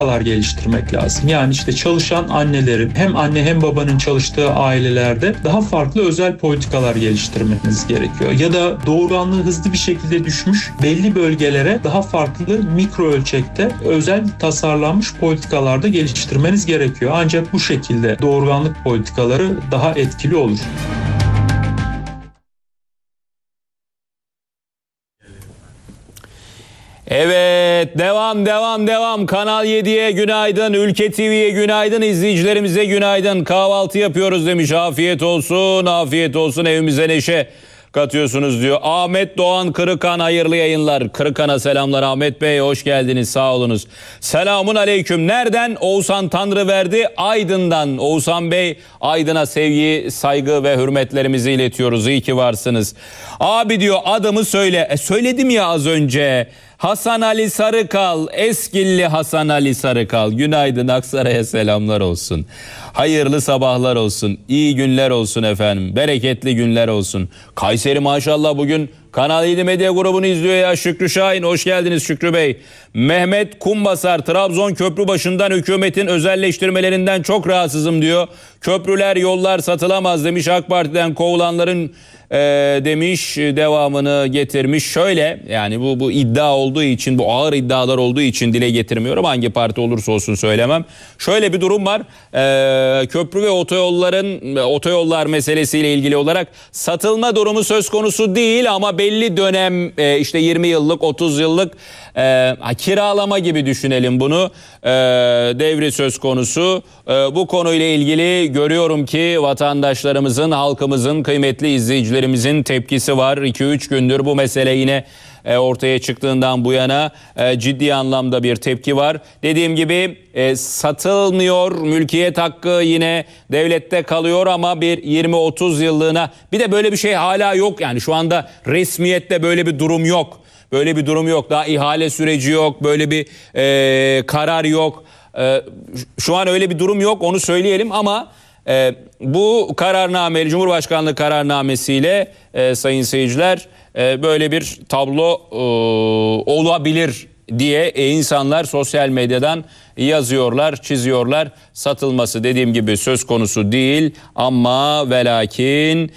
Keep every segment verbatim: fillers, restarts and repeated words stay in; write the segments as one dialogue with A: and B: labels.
A: geliştirmek lazım. Yani işte çalışan annelerin, hem anne hem babanın çalıştığı ailelerde daha farklı özel politikalar geliştirmeniz gerekiyor. Ya da doğurganlığı hızlı bir şekilde düşmüş belli bölgelere daha farklı mikro ölçekte özel tasarlanmış politikalarda geliştirmeniz gerekiyor. Ancak bu şekilde doğurganlık politikaları daha etkili olur.
B: Evet, devam devam devam. Kanal yediye günaydın, Ülke T V'ye günaydın, izleyicilerimize günaydın. Kahvaltı yapıyoruz demiş. Afiyet olsun, afiyet olsun, evimize neşe katıyorsunuz diyor. Ahmet Doğan Kırıkan, hayırlı yayınlar. Kırıkan'a selamlar Ahmet Bey, hoş geldiniz, sağ olunuz. Selamun aleyküm. Nereden? Oğuzhan Tanrıverdi, Aydın'dan. Oğuzhan Bey, Aydın'a sevgi, saygı ve hürmetlerimizi iletiyoruz. İyi ki varsınız. Abi diyor, adımı söyle. E, söyledim ya az önce. Hasan Ali Sarıkal, Eskilli Hasan Ali Sarıkal. Günaydın, Aksaray'a selamlar olsun. Hayırlı sabahlar olsun, iyi günler olsun efendim, bereketli günler olsun. Kayseri maşallah bugün Kanal yedi Medya grubunu izliyor ya. Şükrü Şahin, hoş geldiniz Şükrü Bey. Mehmet Kumbasar, Trabzon köprü başından hükümetin özelleştirmelerinden çok rahatsızım diyor. Köprüler, yollar satılamaz demiş. AK Parti'den kovulanların e, demiş, devamını getirmiş. Şöyle, yani bu bu iddia olduğu için, bu ağır iddialar olduğu için dile getirmiyorum. Hangi parti olursa olsun söylemem. Şöyle bir durum var. E, köprü ve otoyolların otoyollar meselesiyle ilgili olarak satılma durumu söz konusu değil ama belli dönem, e, işte yirmi yıllık, otuz yıllık e, kiralama gibi düşünelim bunu. E, devri söz konusu. E, bu konuyla ilgili görüyorum ki vatandaşlarımızın, halkımızın, kıymetli izleyicilerimizin tepkisi var. iki üç gündür bu mesele yine e, ortaya çıktığından bu yana e, ciddi anlamda bir tepki var. Dediğim gibi e, satılmıyor, mülkiyet hakkı yine devlette kalıyor ama bir yirmi otuz yıllığına, bir de böyle bir şey hala yok. Yani şu anda resmiyette böyle bir durum yok. Böyle bir durum yok. Daha ihale süreci yok. Böyle bir e, karar yok. E, şu an öyle bir durum yok. Onu söyleyelim ama e, bu kararname, Cumhurbaşkanlığı kararnamesiyle e, sayın seyirciler, e, böyle bir tablo e, olabilir diye e, insanlar sosyal medyadan yazıyorlar, çiziyorlar. Satılması dediğim gibi söz konusu değil ama ve lakin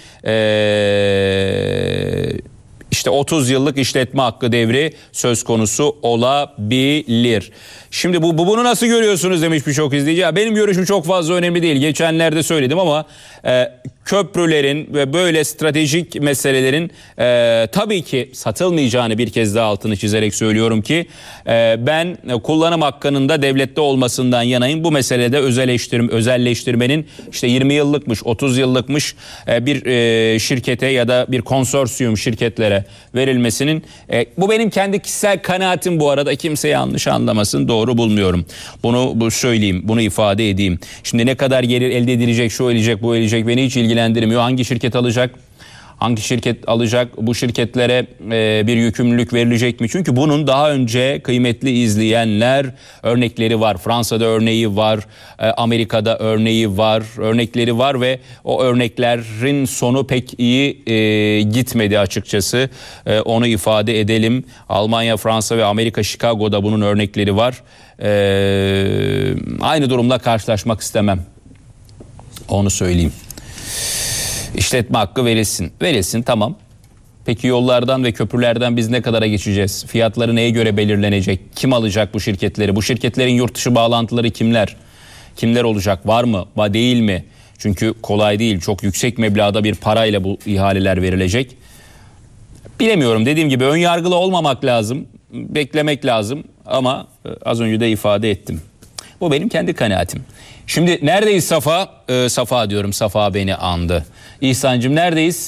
B: eee İşte otuz yıllık işletme hakkı devri söz konusu olabilir. Şimdi bu, bu bunu nasıl görüyorsunuz demiş birçok izleyici. Ya benim görüşüm çok fazla önemli değil. Geçenlerde söyledim ama e, köprülerin ve böyle stratejik meselelerin e, tabii ki satılmayacağını bir kez daha altını çizerek söylüyorum ki e, ben kullanım hakkının da devlette olmasından yanayım. Bu meselede özelleştirme, özelleştirmenin işte yirmi yıllıkmış, otuz yıllıkmış e, bir e, şirkete ya da bir konsorsiyum şirketlere verilmesinin, e, bu benim kendi kişisel kanaatim, bu arada kimse yanlış anlamasın, doğru bulmuyorum. Bunu bu söyleyeyim, bunu ifade edeyim. Şimdi ne kadar gelir elde edilecek, şu ölecek, bu ölecek beni hiç ilgilendirmiyor. Hangi şirket alacak? Hangi şirket alacak? Bu şirketlere e, bir yükümlülük verilecek mi? Çünkü bunun daha önce kıymetli izleyenler örnekleri var. Fransa'da örneği var, e, Amerika'da örneği var, örnekleri var ve o örneklerin sonu pek iyi e, gitmedi açıkçası. E, onu ifade edelim. Almanya, Fransa ve Amerika, Chicago'da bunun örnekleri var. E, aynı durumla karşılaşmak istemem. Onu söyleyeyim. İşletme hakkı verilsin. Verilsin, tamam. Peki yollardan ve köprülerden biz ne kadara geçeceğiz? Fiyatları neye göre belirlenecek? Kim alacak bu şirketleri? Bu şirketlerin yurt dışı bağlantıları kimler? Kimler olacak? Var mı? Var değil mi? Çünkü kolay değil. Çok yüksek meblağda bir parayla bu ihaleler verilecek. Bilemiyorum. Dediğim gibi ön yargılı olmamak lazım. Beklemek lazım. Ama az önce de ifade ettim. Bu benim kendi kanaatim. Şimdi neredeyiz Safa? Ee, Safa diyorum. Safa beni andı. İhsan'cığım neredeyiz?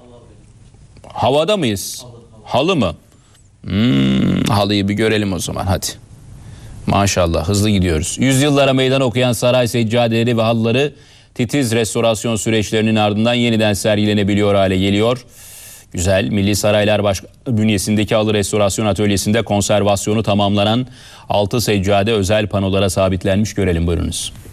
B: Havada mıyız? Halı mı? Hmm, halıyı bir görelim o zaman hadi. Maşallah hızlı gidiyoruz. Yüzyıllara meydan okuyan saray seccadeleri ve halıları titiz restorasyon süreçlerinin ardından yeniden sergilenebiliyor hale geliyor. Güzel. Milli Saraylar Başkanı bünyesindeki halı restorasyon atölyesinde konservasyonu tamamlanan altı seccade özel panolara sabitlenmiş, görelim buyurunuz.